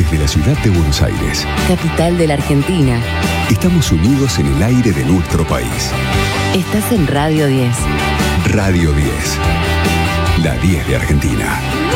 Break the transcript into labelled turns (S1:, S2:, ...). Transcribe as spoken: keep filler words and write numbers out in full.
S1: Desde la ciudad de Buenos Aires,
S2: capital de la Argentina,
S1: estamos unidos en el aire de nuestro país.
S2: Estás en Radio diez.
S1: Radio diez, la diez de Argentina.